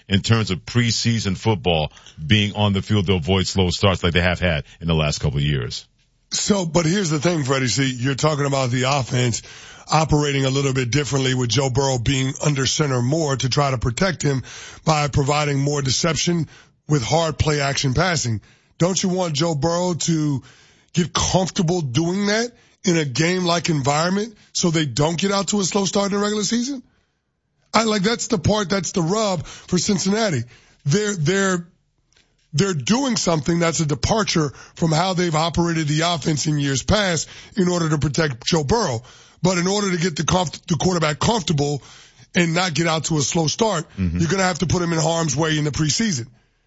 in terms of preseason football being on the field to avoid slow starts like they have had in the last couple of years. So, but here's the thing, Freddie. See, you're talking about the offense operating a little bit differently with Joe Burrow being under center more to try to protect him by providing more deception with hard play action passing. Don't you want Joe Burrow to get comfortable doing that in a game-like environment so they don't get out to a slow start in the regular season? That's the rub for Cincinnati. They're doing something that's a departure from how they've operated the offense in years past in order to protect Joe Burrow. But in order to get the quarterback comfortable and not get out to a slow start, you're going to have to put him in harm's way in the preseason.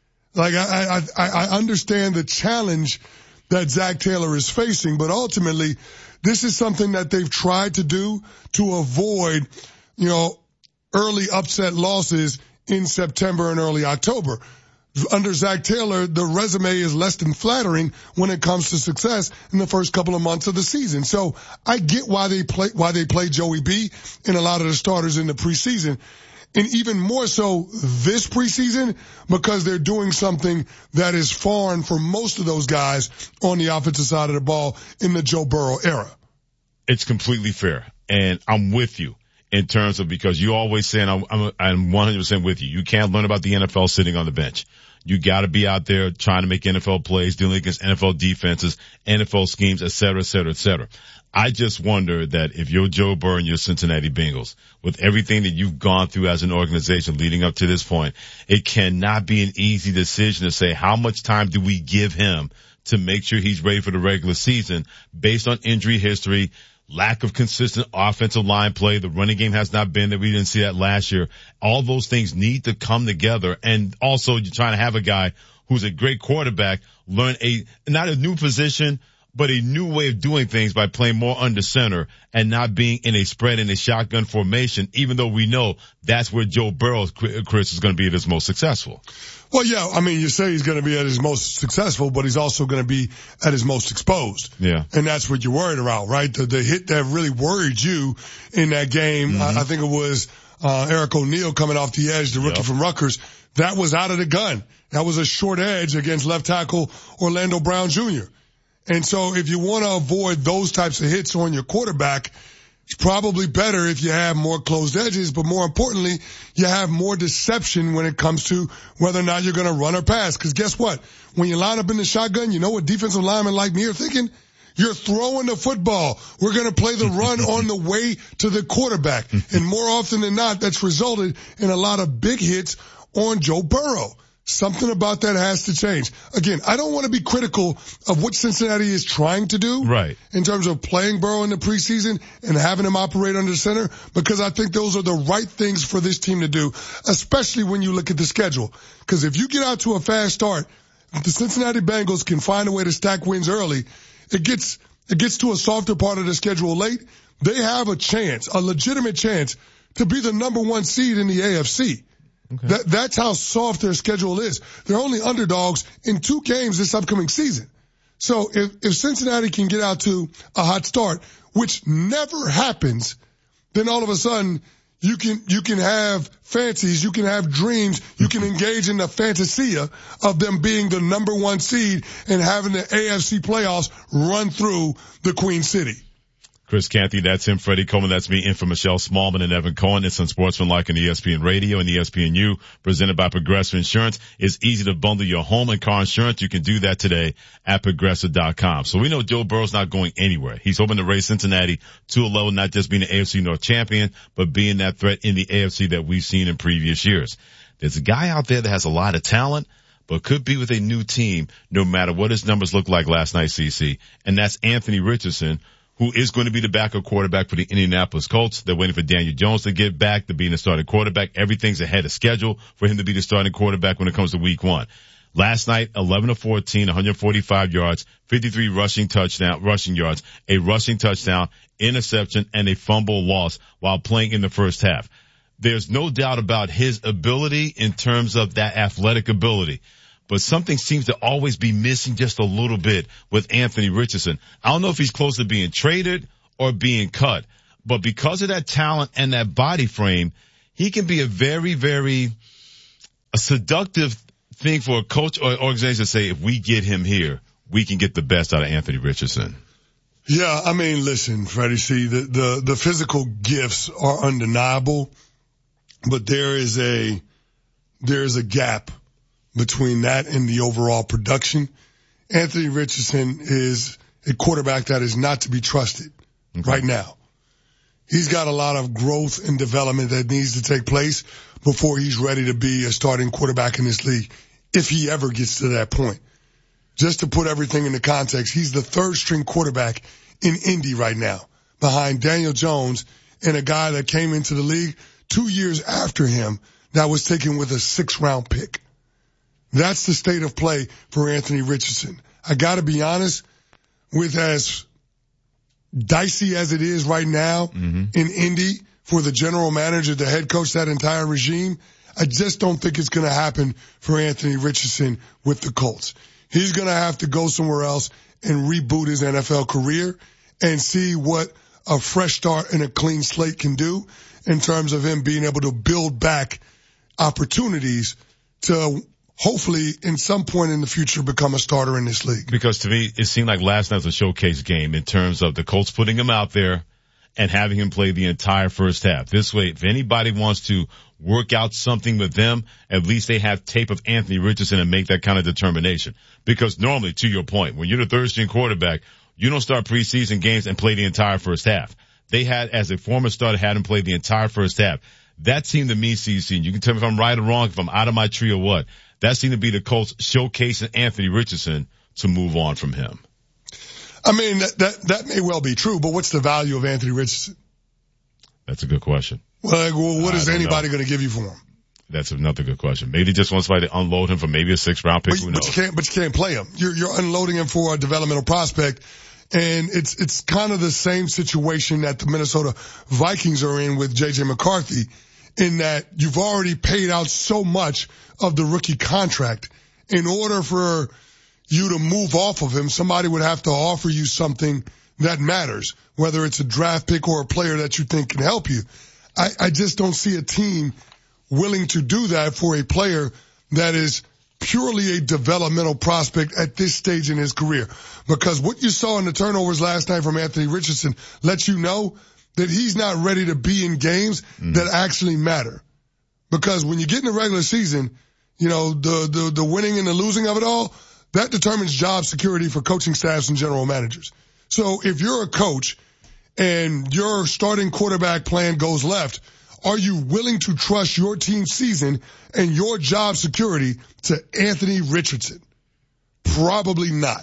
I understand the challenge that Zach Taylor is facing, but ultimately this is something that they've tried to do to avoid, early upset losses in September and early October. Under Zach Taylor, the resume is less than flattering when it comes to success in the first couple of months of the season. So I get why they play Joey B and a lot of the starters in the preseason. And even more so this preseason because they're doing something that is foreign for most of those guys on the offensive side of the ball in the Joe Burrow era. It's completely fair. And I'm with you in terms of, because you always say, and I'm 100% with you. You can't learn about the NFL sitting on the bench. You got to be out there trying to make NFL plays, dealing against NFL defenses, NFL schemes, et cetera, et cetera, et cetera. I just wonder that if you're Joe Burrow and your Cincinnati Bengals, with everything that you've gone through as an organization leading up to this point, it cannot be an easy decision to say how much time do we give him to make sure he's ready for the regular season based on injury history, lack of consistent offensive line play. The running game has not been there. We didn't see that last year. All those things need to come together. And also you're trying to have a guy who's a great quarterback learn not a new position, but a new way of doing things by playing more under center and not being in a spread in a shotgun formation, even though we know that's where Joe Burrow, Chris, is going to be at his most successful. Well, yeah, I mean, you say he's going to be at his most successful, but he's also going to be at his most exposed. Yeah. And that's what you're worried about, right? The hit that really worried you in that game, I think it was Eric O'Neal coming off the edge, the rookie from Rutgers. That was out of the gun. That was a short edge against left tackle Orlando Brown Jr. And so if you want to avoid those types of hits on your quarterback, it's probably better if you have more closed edges, but more importantly, you have more deception when it comes to whether or not you're going to run or pass. Because guess what? When you line up in the shotgun, you know what defensive linemen like me are thinking? You're throwing the football. We're going to play the run on the way to the quarterback. And more often than not, that's resulted in a lot of big hits on Joe Burrow. Something about that has to change. Again, I don't want to be critical of what Cincinnati is trying to do. Right. In terms of playing Burrow in the preseason and having him operate under center, because I think those are the right things for this team to do, especially when you look at the schedule. Because if you get out to a fast start, if the Cincinnati Bengals can find a way to stack wins early, it gets to a softer part of the schedule late, they have a chance, a legitimate chance, to be the number one seed in the AFC. Okay. That's how soft their schedule is. They're only underdogs in 2 games this upcoming season. So if Cincinnati can get out to a hot start, which never happens, then all of a sudden you can have fancies, you can have dreams, you can engage in the fantasia of them being the number one seed and having the AFC playoffs run through the Queen City. Chris Canty, that's him. Freddie Coleman, that's me. In for Michelle Smallman and Evan Cohen. It's on Sportsmanlike and ESPN Radio and ESPNU, presented by Progressive Insurance. It's easy to bundle your home and car insurance. You can do that today at Progressive.com. So we know Joe Burrow's not going anywhere. He's hoping to raise Cincinnati to a level, not just being an AFC North champion, but being that threat in the AFC that we've seen in previous years. There's a guy out there that has a lot of talent, but could be with a new team no matter what his numbers look like last night, CC. And that's Anthony Richardson, who is going to be the backup quarterback for the Indianapolis Colts. They're waiting for Daniel Jones to get back to being the starting quarterback. Everything's ahead of schedule for him to be the starting quarterback when it comes to week 1. Last night, 11 of 14, 145 yards, 53 rushing yards, a rushing touchdown, interception, and a fumble loss while playing in the first half. There's no doubt about his ability in terms of that athletic ability. But something seems to always be missing just a little bit with Anthony Richardson. I don't know if he's close to being traded or being cut, but because of that talent and that body frame, he can be a very, very a seductive thing for a coach or organization to say, if we get him here, we can get the best out of Anthony Richardson? Yeah, I mean, listen, Freddie, see, the physical gifts are undeniable, but there is a gap between that and the overall production. Anthony Richardson is a quarterback that is not to be trusted right now. He's got a lot of growth and development that needs to take place before he's ready to be a starting quarterback in this league, if he ever gets to that point. Just to put everything into context, he's the third string quarterback in Indy right now, behind Daniel Jones and a guy that came into the league 2 years after him that was taken with a 6th-round pick. That's the state of play for Anthony Richardson. I got to be honest, with as dicey as it is right now in Indy for the general manager, the head coach, that entire regime, I just don't think it's going to happen for Anthony Richardson with the Colts. He's going to have to go somewhere else and reboot his NFL career and see what a fresh start and a clean slate can do in terms of him being able to build back opportunities to hopefully in some point in the future become a starter in this league. Because to me, it seemed like last night was a showcase game in terms of the Colts putting him out there and having him play the entire first half. This way, if anybody wants to work out something with them, at least they have tape of Anthony Richardson and make that kind of determination. Because normally, to your point, when you're the third string quarterback, you don't start preseason games and play the entire first half. They had, as a former starter, had him play the entire first half. That seemed to me, CC, you can tell me if I'm right or wrong, if I'm out of my tree or what. That seemed to be the Colts showcasing Anthony Richardson to move on from him. I mean, that may well be true, but what's the value of Anthony Richardson? That's a good question. Well, what is anybody going to give you for him? That's another good question. Maybe they just want somebody to unload him for maybe a 6th-round pick. Who knows? But you can't play him. You're unloading him for a developmental prospect. And it's kind of the same situation that the Minnesota Vikings are in with J.J. McCarthy, in that you've already paid out so much of the rookie contract. In order for you to move off of him, somebody would have to offer you something that matters, whether it's a draft pick or a player that you think can help you. I just don't see a team willing to do that for a player that is purely a developmental prospect at this stage in his career. Because what you saw in the turnovers last night from Anthony Richardson lets you know that he's not ready to be in games that actually matter. Because when you get in the regular season, you know, the winning and the losing of it all, that determines job security for coaching staffs and general managers. So if you're a coach and your starting quarterback plan goes left, are you willing to trust your team's season and your job security to Anthony Richardson? Probably not.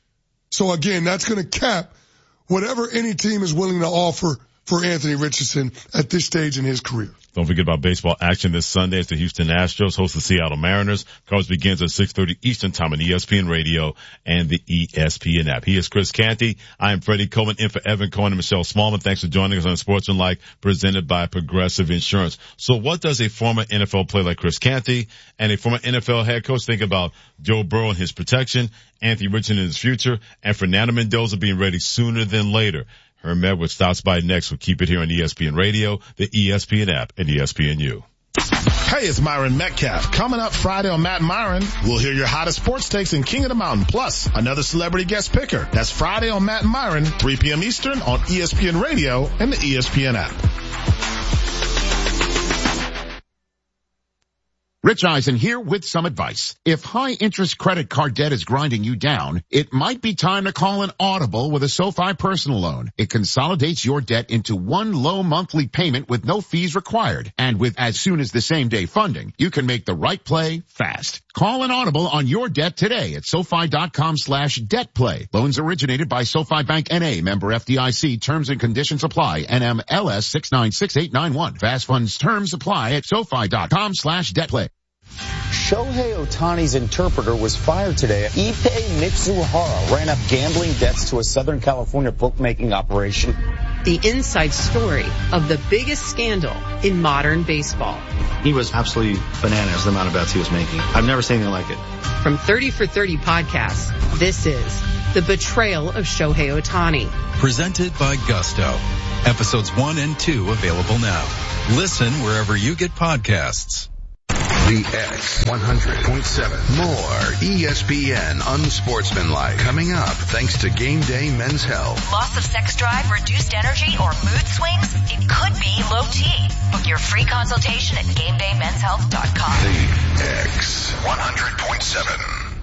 So again, that's going to cap whatever any team is willing to offer for Anthony Richardson at this stage in his career. Don't forget about baseball action this Sunday as the Houston Astros host the Seattle Mariners. Coverage begins at 6:30 Eastern Time on ESPN Radio and the ESPN app. He is Chris Canty. I am Freddie Coleman in for Evan Cohen and Michelle Smallman. Thanks for joining us on Sportsmanlike, presented by Progressive Insurance. So what does a former NFL player like Chris Canty and a former NFL head coach think about Joe Burrow and his protection, Anthony Richardson in his future, and Fernando Mendoza being ready sooner than later? Herm Edwards stops by next. We'll keep it here on ESPN Radio, the ESPN app, and ESPNU. Hey, it's Myron Metcalf. Coming up Friday on Matt and Myron, we'll hear your hottest sports takes in King of the Mountain, plus another celebrity guest picker. That's Friday on Matt and Myron, 3 p.m. Eastern on ESPN Radio and the ESPN app. Rich Eisen here with some advice. If high-interest credit card debt is grinding you down, it might be time to call an Audible with a SoFi personal loan. It consolidates your debt into one low monthly payment with no fees required. And with as soon as the same-day funding, you can make the right play fast. Call an Audible on your debt today at SoFi.com/debtplay. Loans originated by SoFi Bank N.A., member FDIC. Terms and conditions apply. NMLS 696891. Fast funds terms apply at SoFi.com/debtplay. Shohei Ohtani's interpreter was fired today. Ippei Mitsuhara ran up gambling debts to a Southern California bookmaking operation. The inside story of the biggest scandal in modern baseball. He was absolutely bananas, the amount of bets he was making. I've never seen anything like it. From 30 for 30 podcasts, this is The Betrayal of Shohei Ohtani. Presented by Gusto. Episodes 1 and 2 available now. Listen wherever you get podcasts. The X 100.7. More ESPN Unsportsmanlike coming up thanks to Game Day Men's Health. Loss of sex drive, reduced energy, or mood swings? It could be low T. Book your free consultation at GameDayMen'sHealth.com. The X 100.7.